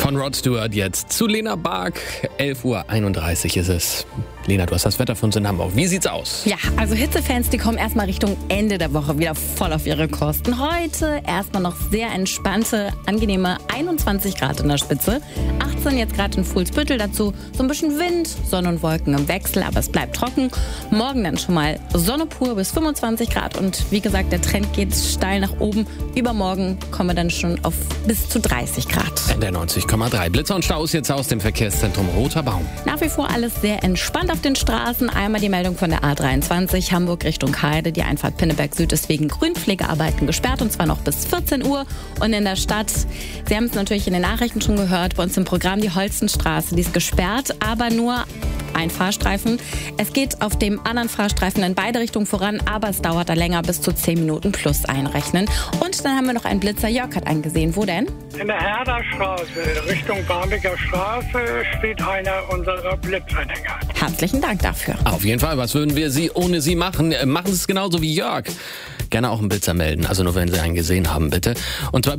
Von Rod Stewart jetzt zu Lena Bark. 11:31 Uhr ist es. Lena, du hast das Wetter für uns in Hamburg. Wie sieht's aus? Ja, also Hitzefans, die kommen erstmal Richtung Ende der Woche wieder voll auf ihre Kosten. Heute erstmal noch sehr entspannte, angenehme 21 Grad in der Spitze. 18 jetzt gerade in Fuhlsbüttel, dazu so ein bisschen Wind, Sonne und Wolken im Wechsel, aber es bleibt trocken. Morgen dann schon mal Sonne pur bis 25 Grad und wie gesagt, der Trend geht steil nach oben. Übermorgen kommen wir dann schon auf bis zu 30 Grad. Der 90,3. Blitzer und Staus jetzt aus dem Verkehrszentrum Roter Baum. Nach wie vor alles sehr entspannt auf den Straßen. Einmal die Meldung von der A23 Hamburg Richtung Heide. Die Einfahrt Pinneberg Süd ist wegen Grünpflegearbeiten gesperrt und zwar noch bis 14 Uhr. Und in der Stadt, Sie haben es natürlich in den Nachrichten schon gehört, bei uns im Programm die Holstenstraße, die ist gesperrt, aber nur ein Fahrstreifen. Es geht auf dem anderen Fahrstreifen in beide Richtungen voran, aber es dauert da länger, bis zu 10 Minuten plus einrechnen. Und dann haben wir noch einen Blitzer. Jörg hat eingesehen. Wo denn? In der Herderstraße Richtung Barmbeker Straße steht einer unserer Blitzanhänger. Herzlichen Dank dafür. Auf jeden Fall, was würden wir ohne Sie machen? Machen Sie es genauso wie Jörg. Gerne auch einen Blitzer melden, also nur wenn Sie einen gesehen haben, bitte. Und zwar